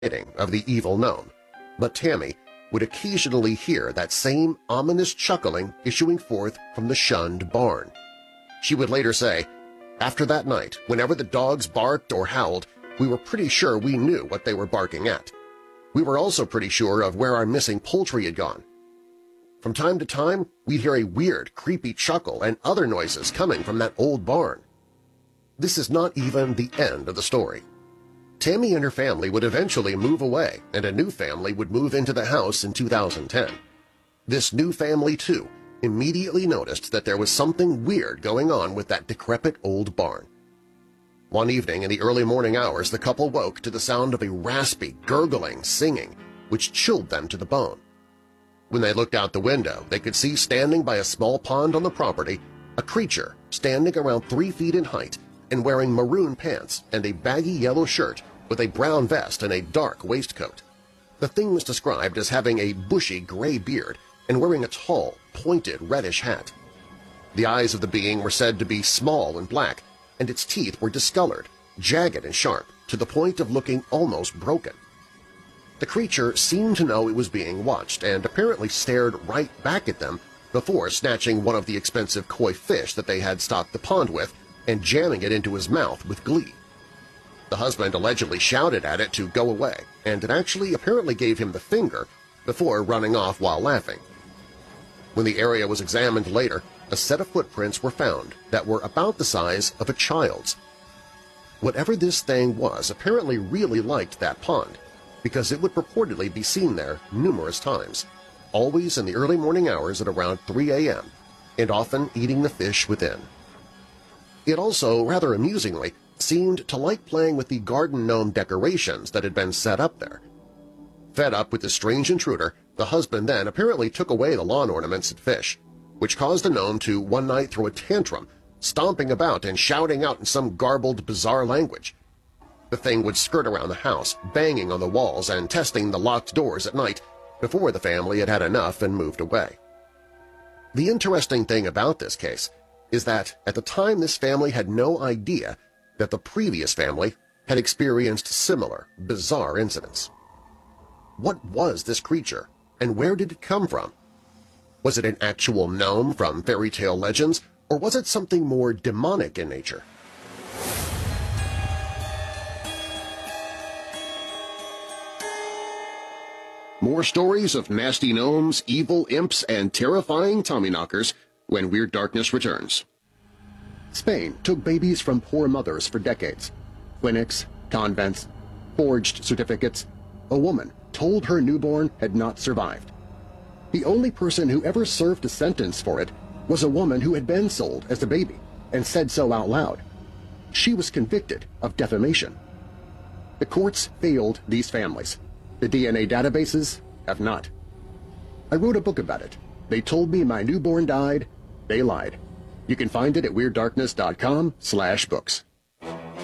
of the evil gnome, but Tammy would occasionally hear that same ominous chuckling issuing forth from the shunned barn. She would later say, "After that night, whenever the dogs barked or howled, we were pretty sure we knew what they were barking at. We were also pretty sure of where our missing poultry had gone. From time to time, we'd hear a weird, creepy chuckle and other noises coming from that old barn." This is not even the end of the story. Tammy and her family would eventually move away, and a new family would move into the house in 2010. This new family, too, immediately noticed that there was something weird going on with that decrepit old barn. One evening in the early morning hours, the couple woke to the sound of a raspy, gurgling singing, which chilled them to the bone. When they looked out the window, they could see standing by a small pond on the property a creature standing around 3 feet in height and wearing maroon pants and a baggy yellow shirt with a brown vest and a dark waistcoat. The thing was described as having a bushy gray beard and wearing a tall, pointed reddish hat. The eyes of the being were said to be small and black, and its teeth were discolored, jagged and sharp, to the point of looking almost broken. The creature seemed to know it was being watched and apparently stared right back at them before snatching one of the expensive koi fish that they had stocked the pond with and jamming it into his mouth with glee. The husband allegedly shouted at it to go away, and it actually apparently gave him the finger before running off while laughing. When the area was examined later, a set of footprints were found that were about the size of a child's. Whatever this thing was apparently really liked that pond, because it would purportedly be seen there numerous times, always in the early morning hours at around 3 a.m., and often eating the fish within. It also, rather amusingly, seemed to like playing with the garden gnome decorations that had been set up there. Fed up with the strange intruder, the husband then apparently took away the lawn ornaments and fish, which caused the gnome to one night throw a tantrum, stomping about and shouting out in some garbled, bizarre language. The thing would skirt around the house, banging on the walls and testing the locked doors at night before the family had had enough and moved away. The interesting thing about this case is that at the time this family had no idea that the previous family had experienced similar, bizarre incidents. What was this creature, and where did it come from? Was it an actual gnome from fairy tale legends, or was it something more demonic in nature? More stories of nasty gnomes, evil imps, and terrifying Tommyknockers when Weird Darkness returns. Spain took babies from poor mothers for decades. Clinics, convents, forged certificates. A woman told her newborn had not survived. The only person who ever served a sentence for it was a woman who had been sold as a baby and said so out loud. She was convicted of defamation. The courts failed these families. The DNA databases have not. I wrote a book about it. They told me my newborn died. They lied. You can find it at WeirdDarkness.com/books.